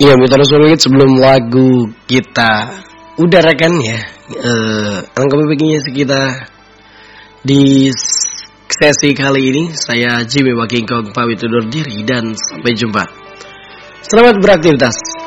Iya, Mitra Sulit sebelum lagu kita udarakan ya, angka BPK-nya kita di sesi kali ini. Saya Jimmy Wakingkong pamit undur diri dan sampai jumpa. Selamat beraktivitas.